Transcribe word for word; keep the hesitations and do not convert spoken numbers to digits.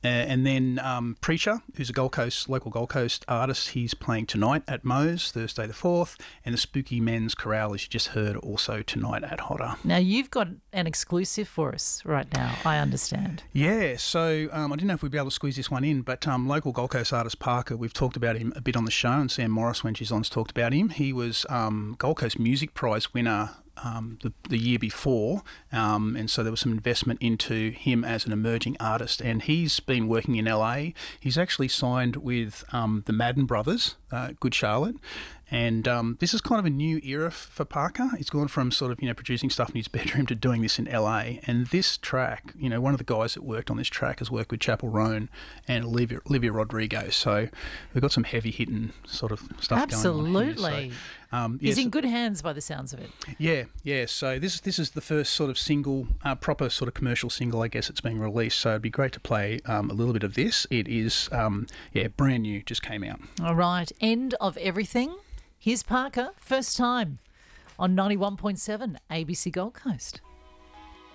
Uh, and then um, Preacher, who's a Gold Coast, local Gold Coast artist, he's playing tonight at Moe's, Thursday the fourth, and the Spooky Men's Chorale, as you just heard, also tonight at Hodder. Now, you've got an exclusive for us right now, I understand. Yeah, so um, I didn't know if we'd be able to squeeze this one in, but um, local Gold Coast artist Parker, we've talked about him a bit on the show, and Sam Morris, when she's on, has talked about him. He was um, Gold Coast Music Prize winner Um, the, the year before, um, and so there was some investment into him as an emerging artist, and he's been working in L A. He's actually signed with um, the Madden Brothers, uh, Good Charlotte, and um, this is kind of a new era f- for Parker. He's gone from sort of, you know, producing stuff in his bedroom to doing this in L A, and this track, you know, one of the guys that worked on this track has worked with Chapel Roan and Olivia, Olivia Rodrigo, so we've got some heavy-hitting sort of stuff Absolutely. going on here. So, um, He's yes, in good hands by the sounds of it. yeah, yeah. So this this is the first sort of single, uh, proper sort of commercial single, I guess it's being released. So it'd be great to play um, a little bit of this. It is, um, yeah, brand new, just came out. All right, End of Everything. Here's Parker, first time on ninety-one point seven A B C Gold Coast.